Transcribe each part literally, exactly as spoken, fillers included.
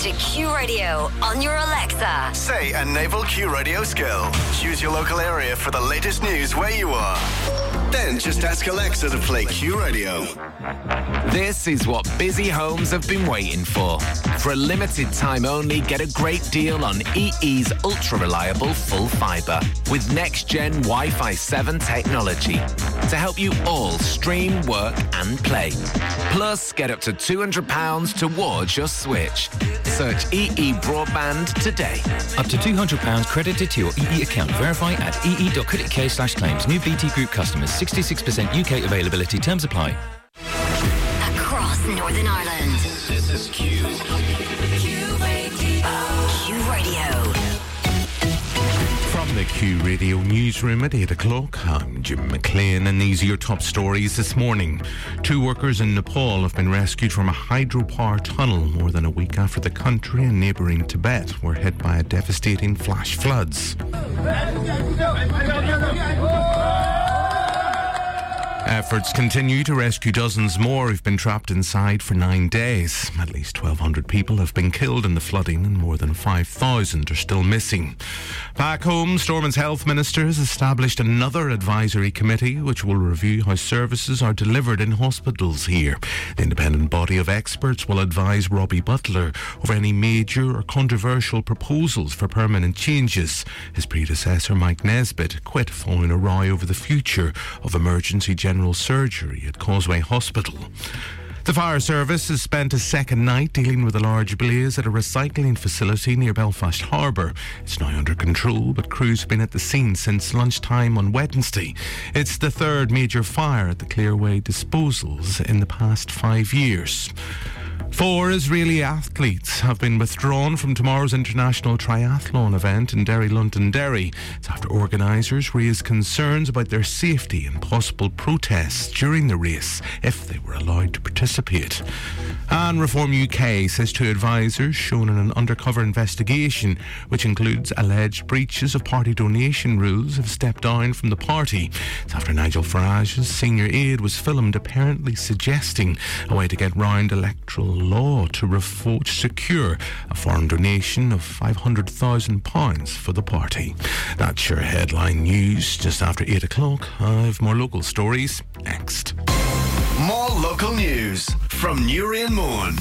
to Q Radio on your Alexa. Say a naval Q Radio skill. Choose your local area for the latest news where you are. Then just ask Alexa to play Q Radio. This is what busy homes have been waiting for. For a limited time only, get a great deal on E E's ultra-reliable full fibre with next-gen Wi-Fi seven technology to help you all stream, work and play. Plus, get up to two hundred pounds towards your switch. Search E E Broadband today. Up to two hundred pounds credited to your E E account. Verify at ee.co.uk slash claims. New B T Group customers. sixty-six percent U K availability. Terms apply. Across Northern Ireland. This is Q. Q Radio. Q Radio. From the Q Radio newsroom at eight o'clock, I'm Jim McLean, and these are your top stories this morning. Two workers in Nepal have been rescued from a hydropower tunnel more than a week after the country and neighbouring Tibet were hit by a devastating flash floods. Efforts continue to rescue dozens more who've been trapped inside for nine days. At least twelve hundred people have been killed in the flooding and more than five thousand are still missing. Back home, Stormond's health minister has established another advisory committee which will review how services are delivered in hospitals here. The independent body of experts will advise Robbie Butler over any major or controversial proposals for permanent changes. His predecessor, Mike Nesbitt, quit following a row over the future of emergency general surgery at Causeway Hospital. The fire service has spent a second night dealing with a large blaze at a recycling facility near Belfast Harbour. It's now under control, but crews have been at the scene since lunchtime on Wednesday. It's the third major fire at the Clearway disposals in the past five years. Four Israeli athletes have been withdrawn from tomorrow's international triathlon event in Derry, Londonderry. It's after organisers raised concerns about their safety and possible protests during the race if they were allowed to participate. And Reform U K says two advisors shown in an undercover investigation, which includes alleged breaches of party donation rules, have stepped down from the party. It's after Nigel Farage's senior aide was filmed apparently suggesting a way to get round electoral law to refo- secure a foreign donation of five hundred thousand pounds for the party. That's your headline news just after eight o'clock. I've more local stories next. More local news from Newry and Mourne.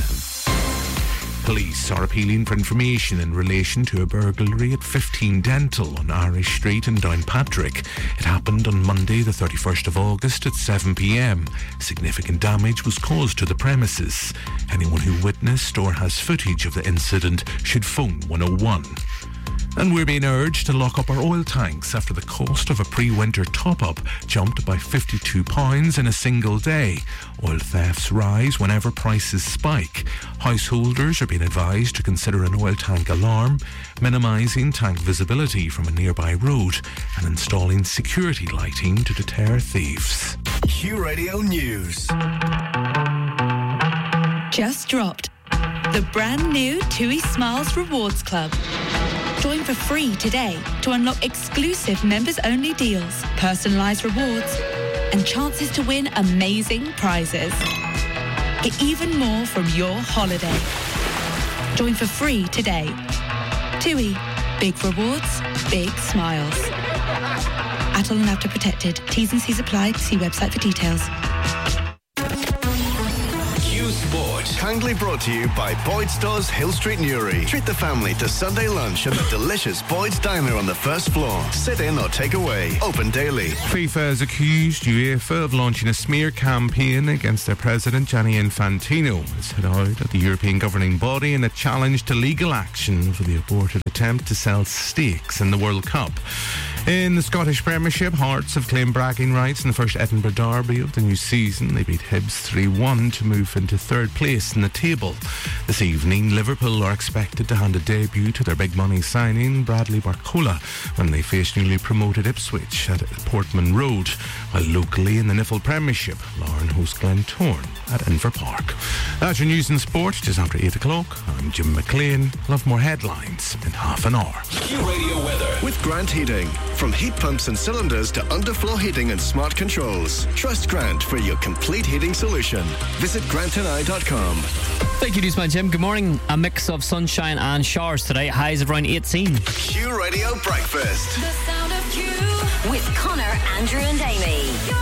Police are appealing for information in relation to a burglary at fifteen Dental on Irish Street in Downpatrick. It happened on Monday the thirty-first of August at seven p.m. Significant damage was caused to the premises. Anyone who witnessed or has footage of the incident should phone one oh one. And we're being urged to lock up our oil tanks after the cost of a pre-winter top-up jumped by fifty-two pounds in a single day. Oil thefts rise whenever prices spike. Householders are being advised to consider an oil tank alarm, minimising tank visibility from a nearby road, and installing security lighting to deter thieves. Q Radio News. Just dropped. The brand new TUI Smiles Rewards Club. Join for free today to unlock exclusive members-only deals, personalised rewards, and chances to win amazing prizes. Get even more from your holiday. Join for free today. TUI. Big rewards, big smiles. Atoll and After Protected. T's and C's applied. See website for details. Sport. Kindly brought to you by Boyd's Stores, Hill Street, Newry. Treat the family to Sunday lunch at the delicious Boyd's Diner on the first floor. Sit in or take away. Open daily. FIFA has accused UEFA of launching a smear campaign against their president, Gianni Infantino. It's set out at the European governing body in a challenge to legal action for the aborted attempt to sell stakes in the World Cup. In the Scottish Premiership, Hearts have claimed bragging rights in the first Edinburgh derby of the new season. They beat Hibs three one to move into third place in the table. This evening, Liverpool are expected to hand a debut to their big money signing, Bradley Barcola, when they face newly promoted Ipswich at Portman Road. While locally in the Niffle Premiership, Lauren host Glentoran at Inver Park. That's your news and sport just after eight o'clock. I'm Jim McLean. I'll have more headlines in half an hour. Q Radio weather with Grant Heating. From heat pumps and cylinders to underfloor heating and smart controls. Trust Grant for your complete heating solution. Visit grant and I dot com. Thank you, Newsman. Jim. Good morning. A mix of sunshine and showers today. Highs of around eighteen. Q Radio Breakfast. The sound of Q with Connor, Andrew and Amy.